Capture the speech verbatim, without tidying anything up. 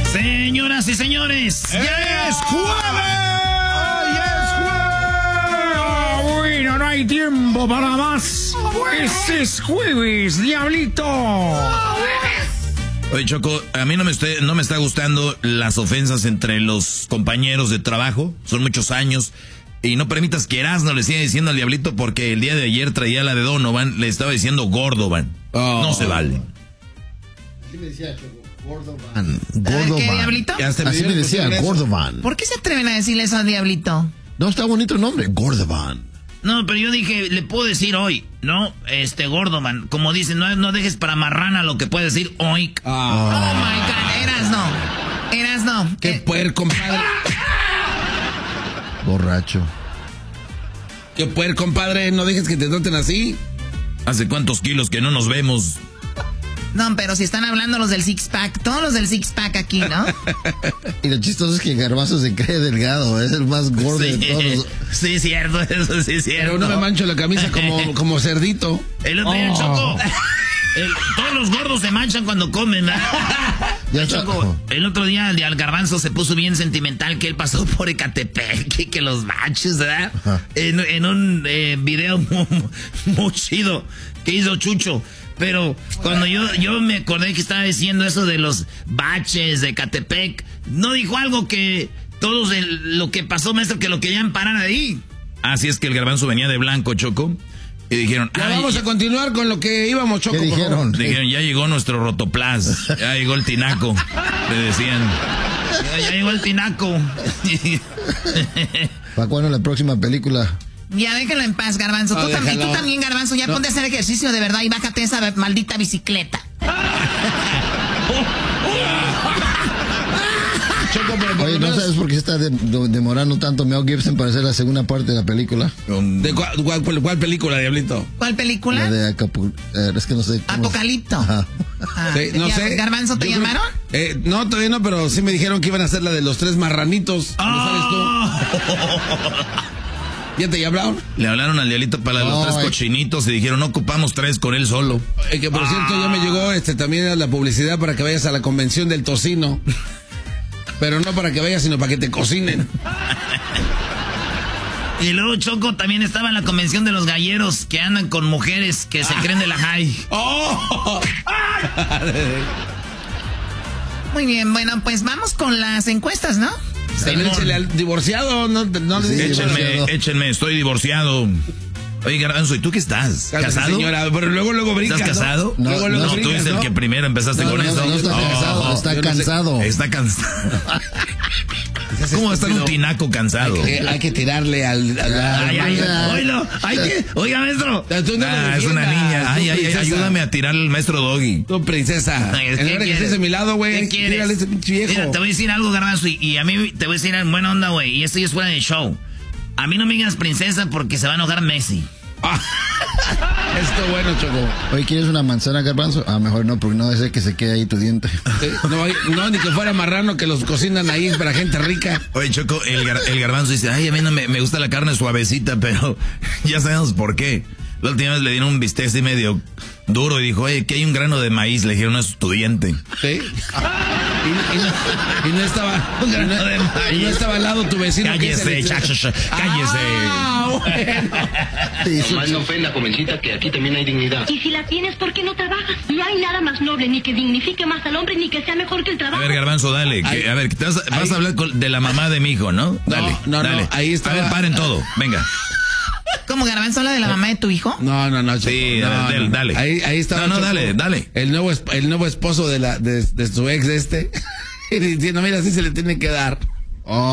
Señoras y señores, ¡Eh! ¡ya es jueves! Bueno, no hay tiempo para más. Pues es jueves, diablito. Oye, Choco, a mí no me, estoy, no me está gustando las ofensas entre los compañeros de trabajo. Son muchos años. Y no permitas que Erasmo le siga diciendo al diablito porque el día de ayer traía la de Donovan, le estaba diciendo Gordovan. Oh. No se vale. Así me decía, Choco, Gordovan. Gordovan. ¿Qué, diablito? Así me decía, Gordovan. ¿Por qué se atreven a decirle eso al diablito? No, está bonito el nombre, Gordovan. No, pero yo dije, le puedo decir hoy, ¿no? Este, Gordovan. Como dicen, no, no dejes para marrana lo que puede decir hoy. Oh, oh my God, Erasmo. Erasmo. Qué eh, puerco, compadre. Borracho. Qué puerco, compadre. No dejes que te traten así. ¿Hace cuántos kilos que no nos vemos? No, pero si están hablando los del six pack, todos los del six pack aquí, ¿no? Y lo chistoso es que Garbanzo se cree delgado, es el más gordo Sí, de todos. sí, cierto, eso sí es cierto. Pero no me mancho la camisa como, como cerdito. El otro día, Oh. Choco, el- todos los gordos se manchan cuando comen, ¿verdad? Ya Choco, el otro día el de al Garbanzo se puso bien sentimental que él pasó por Ecatepec y que los baches, ¿verdad? En, en un eh, video muy, muy chido que hizo Chucho. Pero cuando yo, yo me acordé que estaba diciendo eso de los baches de Ecatepec, no dijo algo que todos el, lo que pasó, maestro, que lo querían parar ahí. Así es que el Garbanzo venía de blanco, Choco. Y dijeron, Ya "Ay, vamos a continuar con lo que íbamos, Choco. ¿Qué por favor". dijeron? Dijeron, ya llegó nuestro Rotoplas, ya llegó el tinaco, le decían. Ya, ya llegó el tinaco. ¿Para cuándo la próxima película? Ya déjenlo en paz, Garbanzo. No, tú, también, déjalo. tú también, Garbanzo, ya No. ponte a hacer ejercicio de verdad y bájate esa maldita bicicleta. Choco, pero por Oye, lo ¿no menos- sabes por qué se está de- de- demorando tanto Mel Gibson para hacer la segunda parte de la película? ¿De cuál, cuál- cuál película, Diablito? ¿Cuál película? La de Acapulco. Eh, es que no sé. cómo- Apocalipto. Ajá. Ah, Sí, no ya, sé. ¿Garbanzo te Yo creo- llamaron? Eh, no, todavía no, pero sí me dijeron que iban a hacer la de los tres marranitos. ¿No sabes tú? ¿Ya te hablaron? Le hablaron al diablito para los Ay. tres cochinitos y dijeron, no ocupamos tres con él solo. Eh, que por cierto ya me llegó este también la publicidad para que vayas a la convención del tocino. Pero no para que vayas, sino para que te cocinen. Y luego Choco también estaba en la convención de los galleros que andan con mujeres que se creen de la high. ¡Oh! Muy bien, bueno, pues vamos con las encuestas, ¿no? También échale al divorciado, no, no le Sí, digas. Échenme, divorciado. échenme, estoy divorciado. Oye, Garbanzo, ¿y tú qué estás? Cásate, ¿Casado? señora, pero luego, luego brincas, ¿Estás ¿no? casado? No, Luego, luego no, No, tú brincas, eres el ¿no? que primero empezaste No, con no, eso. no está Oh, cansado, está yo no sé. cansado. Está cansado. ¿Cómo va a estar un tinaco cansado? Hay que, hay que tirarle al... al- Ay, ay, Ay, oílo, hay que, oiga, maestro. Tú no lo Ah, es una defiendas, niña. Ay, tú, ay, ay, princesa. ayúdame a tirar al maestro Doggy. Tú, princesa. Ay, En ¿qué hora que quieres? estés a mi lado, güey, ¿Qué quieres? tírale a ese pinche viejo. Mira, te voy a decir algo, Garbanzo, y, y a mí te voy a decir en buena onda, güey, y esto ya es fuera de show. A mí no me digas princesa porque se va a enojar Messi. Ah, esto bueno, Choco. Oye, ¿quieres una manzana, Garbanzo? Ah, mejor no, porque no desea que se quede ahí tu diente. Sí, No, hay- no, ni que fuera marrano que los cocinan ahí para gente rica. Oye, Choco, el, gar- el Garbanzo dice, ay, a mí no me, me gusta la carne suavecita, pero ya sabemos por qué. La última vez le dieron un bistec así medio duro y dijo, oye, que hay un grano de maíz, le dijeron a su estudiante. Sí. Y, y no, y no estaba. Un y grano no, de maíz. y no estaba al lado tu vecino. que Cállese, se le- chacho, cállese. Ah, bueno. Sí, sí, Nomás no ofenda, jovencita, que aquí también hay dignidad. Y si la tienes, ¿por qué no trabajas? No hay nada más noble, ni que dignifique más al hombre, ni que sea mejor que el A trabajo. ver, Garbanzo, dale. que- Ahí- a ver, que te vas, a- vas ahí- a hablar con- de la mamá de mi hijo, ¿no? Dale, no, no, dale. ahí estaba- A ver, paren todo, venga. ¿Cómo, Garbanzo, habla de la mamá de tu hijo? No, no, no, Choco. Sí, no, dale, no. dale. Ahí, ahí estaba. No, no, Choco, dale, dale. El nuevo, esp- el nuevo esposo de, la, de, de su ex, este. Diciendo, mira, así se le tiene que dar.